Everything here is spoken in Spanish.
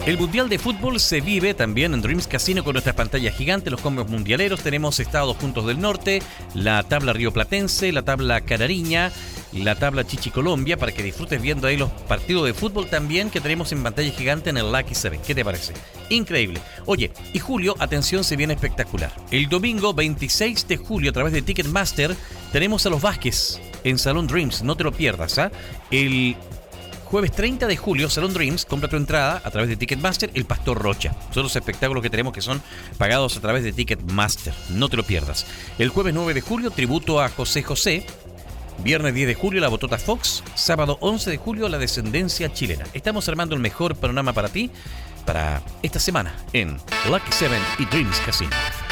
El Mundial de Fútbol se vive también en Dreams Casino con nuestras pantallas gigantes, los combos mundialeros. Tenemos Estados Juntos del Norte, la tabla rioplatense, la tabla canariña, la tabla Chichi Colombia, para que disfrutes viendo ahí los partidos de fútbol también que tenemos en pantalla gigante en el Lucky 7. ¿Qué te parece? Increíble. Oye, y julio, atención, se viene espectacular. El domingo 26 de julio, a través de Ticketmaster, tenemos a los Vázquez en Salón Dreams. No te lo pierdas, ¿ah? El jueves 30 de julio, Salón Dreams, compra tu entrada a través de Ticketmaster, El Pastor Rocha. Son los espectáculos que tenemos que son pagados a través de Ticketmaster. No te lo pierdas. El jueves 9 de julio, tributo a José José. Viernes 10 de julio, La Botota Fox. Sábado 11 de julio, La Descendencia Chilena. Estamos armando el mejor panorama para ti, para esta semana, en Lucky 7 y Dreams Casino.